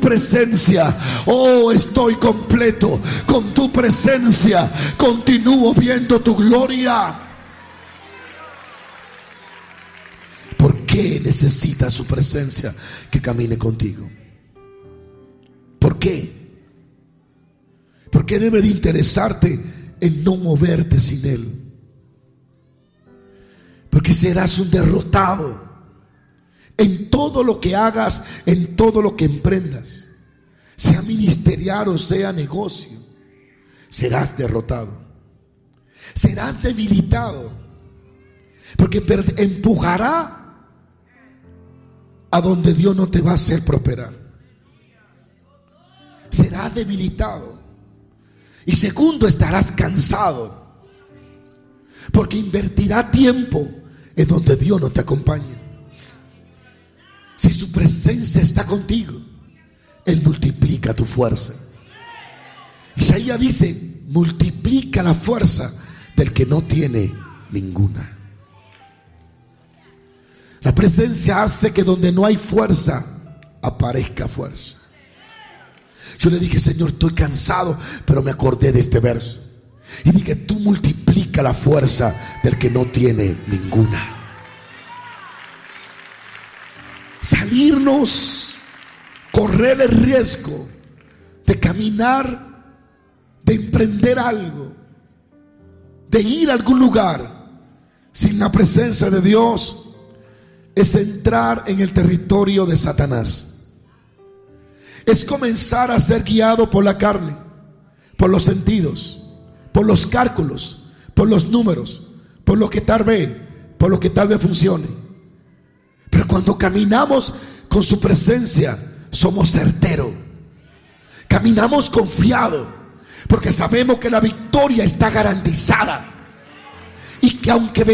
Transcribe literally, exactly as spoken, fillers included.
presencia, oh, estoy completo. Con tu presencia continúo viendo tu gloria. ¿Por qué necesitas su presencia que camine contigo? ¿Por qué? ¿Por qué debe de interesarte en no moverte sin Él? Porque serás un derrotado en todo lo que hagas, en todo lo que emprendas, sea ministerial o sea negocio. Serás derrotado, serás debilitado, porque empujará a donde Dios no te va a hacer prosperar. Serás debilitado. Y segundo, estarás cansado, porque invertirá tiempo en donde Dios no te acompaña. Si su presencia está contigo, Él multiplica tu fuerza. Isaías dice: multiplica la fuerza del que no tiene ninguna. La presencia hace que donde no hay fuerza, aparezca fuerza. Yo le dije: Señor, estoy cansado, pero me acordé de este verso. Y dije: tú multiplica la fuerza del que no tiene ninguna. Salirnos, correr el riesgo de caminar, de emprender algo, de ir a algún lugar sin la presencia de Dios, es entrar en el territorio de Satanás. Es comenzar a ser guiado por la carne, por los sentidos, por los cálculos, por los números, por lo que tal vez, por lo que tal vez funcione. Pero cuando caminamos con su presencia, somos certeros. Caminamos confiados, porque sabemos que la victoria está garantizada. Y que aunque